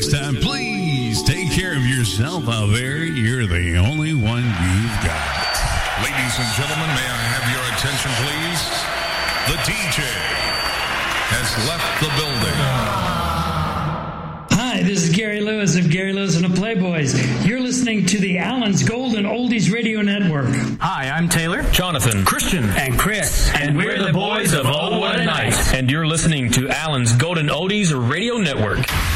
next time, please take care of yourself out there. You're the only one you've got. Ladies and gentlemen, may I have your attention, please? The DJ has left the building. Hi, this is Gary Lewis of Gary Lewis and the Playboys. You're listening to the Allen's Golden Oldies Radio Network. Hi, I'm Taylor, Jonathan, Christian, and Chris. And we're the boys of Oh What a Night. And you're listening to Allen's Golden Oldies Radio Network.